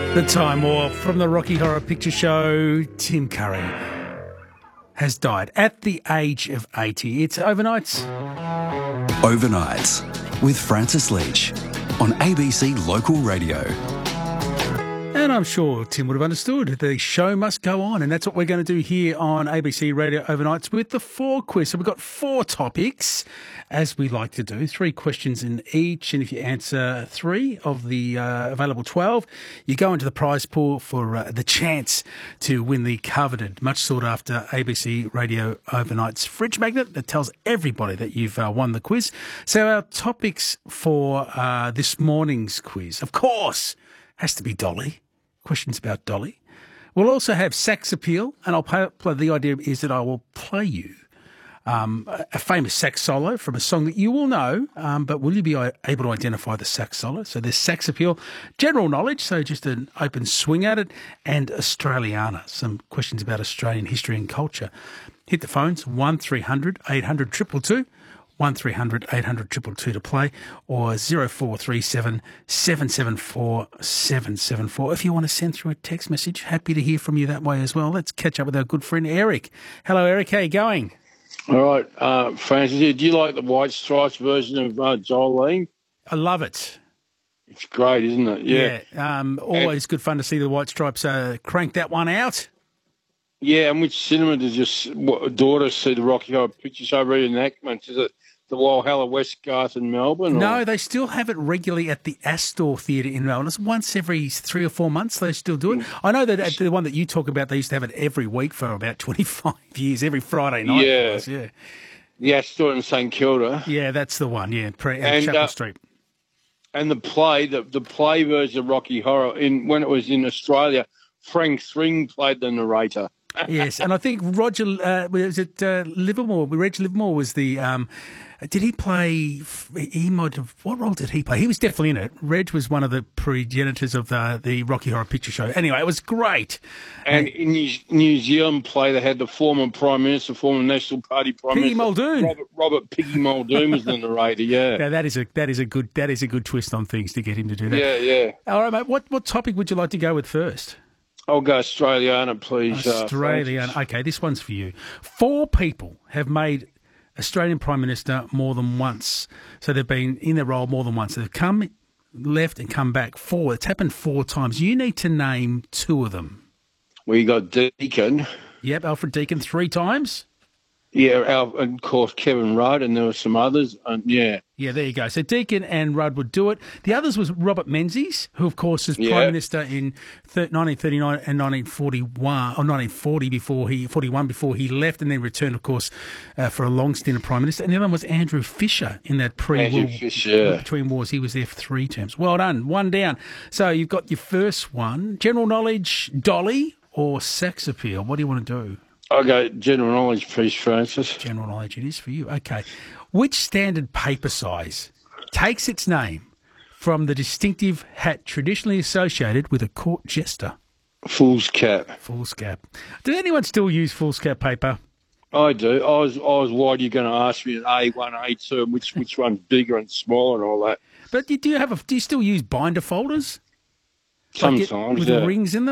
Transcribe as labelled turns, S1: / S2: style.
S1: The Time War from the Rocky Horror Picture Show. Tim Curry has died at the age of 80. It's Overnights.
S2: Overnights with Francis Leach on ABC Local Radio.
S1: And I'm sure Tim would have understood. The show must go on, and that's what we're going to do here on ABC Radio Overnights with the 4 quiz. So we've got 4 topics, as we like to do, 3 questions in each, and if you answer 3 of the available 12, you go into the prize pool for the chance to win the coveted, much sought after ABC Radio Overnights fridge magnet that tells everybody that you've won the quiz. So our topics for this morning's quiz, of course, has to be Dolly. Questions about Dolly. We'll also have sax appeal, and the idea is that I will play you a famous sax solo from a song that you will know, but will you be able to identify the sax solo? So there's sax appeal, general knowledge, so just an open swing at it, and Australiana, some questions about Australian history and culture. Hit the phones, 1300 800 222. 1300 800 222 to play, or 0437 774 774. If you want to send through a text message, happy to hear from you that way as well. Let's catch up with our good friend Eric. Hello, Eric. How are you going?
S3: All right, Francis, do you like the White Stripes version of Jolene?
S1: I love it.
S3: It's great, isn't it?
S1: Yeah. Always good fun to see the White Stripes crank that one out.
S3: Yeah, and which cinema does your daughter see the Rocky Horror Picture Show reenactment? Is it the Walhalla Westgarth in Melbourne?
S1: No, they still have it regularly at the Astor Theatre in Melbourne. It's once every 3 or 4 months they still do it. I know that at the one that you talk about, they used to have it every week for about 25 years, every Friday night.
S3: Yeah. The Astor in St Kilda.
S1: Yeah, that's the one, and Chapel Street.
S3: And the play version of Rocky Horror, when it was in Australia, Frank Thring played the narrator.
S1: Yes, and I think Roger, Livermore? Reg Livermore was the. Did he play? What role did he play? He was definitely in it. Reg was one of the progenitors of the Rocky Horror Picture Show. Anyway, it was great.
S3: And in New Zealand play, they had the former Prime Minister, former National Party Prime
S1: Piggy
S3: Minister,
S1: Muldoon.
S3: Robert Piggy Muldoon was the narrator. Yeah,
S1: now that is a good twist on things to get him to do that.
S3: Yeah.
S1: All right, mate. What topic would you like to go with first?
S3: I'll go Australiana, please.
S1: Australiana. Okay, this one's for you. 4 people have made Australian Prime Minister more than once. So they've been in their role more than once. They've come, left and come back 4. It's happened 4 times. You need to name 2 of them.
S3: We got Deakin.
S1: Yep, Alfred Deakin 3 times.
S3: Yeah, and of course Kevin Rudd, and there were some others. Yeah,
S1: there you go. So Deakin and Rudd would do it. The others was Robert Menzies, who of course was Prime Minister in 1939 and 1941 or 1940 41 before he left, and then returned, of course, for a long stint of Prime Minister. And the other one was Andrew Fisher in that between wars. He was there for 3 terms. Well done, 1 down. So you've got your first one: general knowledge, Dolly, or sex appeal. What do you want to do?
S3: I'll go general knowledge, please, Francis.
S1: General knowledge it is for you. Okay. Which standard paper size takes its name from the distinctive hat traditionally associated with a court jester?
S3: Fool's cap.
S1: Fool's cap. Does anyone still use fool's cap paper?
S3: I do. I was worried you're going to ask me an A1, A2, and which one's bigger and smaller and all that.
S1: But do you still use binder folders?
S3: Sometimes,
S1: with rings in them?